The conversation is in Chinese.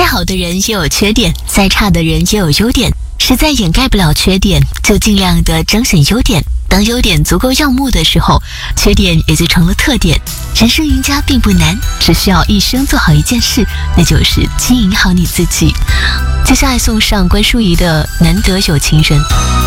好的人也有缺点，再差的人也有优点，实在掩盖不了缺点，就尽量的彰显优点。当优点足够耀目的时候，缺点也就成了特点。人生赢家并不难，只需要一生做好一件事，那就是经营好你自己。接下来送上关淑怡的《难得有情人》。